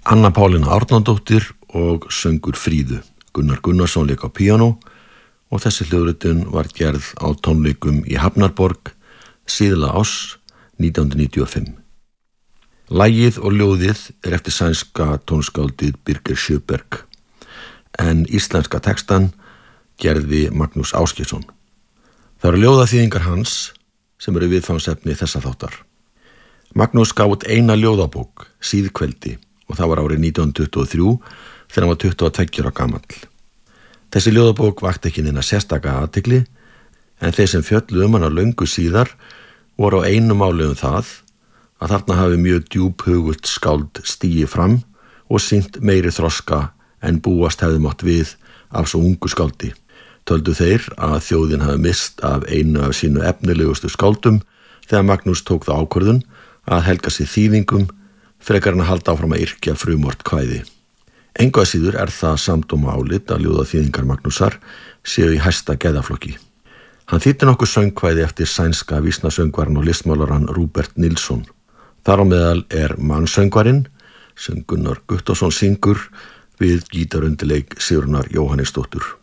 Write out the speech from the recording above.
Anna Pálína Árnadóttir og söngur Fríðu. Gunnar Gunnarsson lék á píanó og þessi hljóðritun var gerð á tónleikum í Hafnarborg síðla árs 1995. Lagið og ljóðið er eftir sænska tónskáldið Birgir Sjöberg en íslenska textan gerði Magnús Ásgeirsson. Það eru ljóðaþýðingar hans sem eru viðfangsefni þessa þáttar. Magnús gaf út eina ljóðabók, Síðkveldi, og það var árið 1923 þegar hann var 22 ára gamall. Þessi ljóðabók vakti ekki neina sérstaka athygli en þeir sem fjölluðu hana löngu síðar voru á einu máli það að þarna hafi mjög djúphugult skáld stigið fram og sýnt meiri þroska en búast hefði mátt við af svo ungu skáldi. Töldu þeir að þjóðin hafi mist af einu af sínu efnilegustu skáldum þegar Magnús tók það ákvörðun að helga sig þýðingum frekar en að halda áfram að yrkja frumort kvæði. Engu að síður er það samdóma álit að ljóðaþýðingar Magnúsar séu í hæsta gæðaflokki. Hann þýddi nokkuð söngkvæði eftir sænska vísnasöngvaran og listmálaran Rúbert Nilsson. Þar á meðal er Mannsöngvarinn sem Gunnar Guttormsson syngur við gítarundirleik Sigrúnar Jóhannesdóttur.